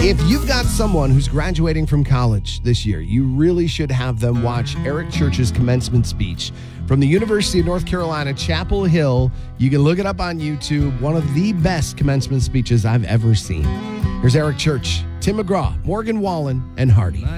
If you've got someone who's graduating from college this year, you really should have them watch Eric Church's commencement speech from the University of North Carolina, Chapel Hill. You can look it up on YouTube. One of the best commencement speeches I've ever seen. Here's Eric Church, Tim McGraw, Morgan Wallen, and Hardy.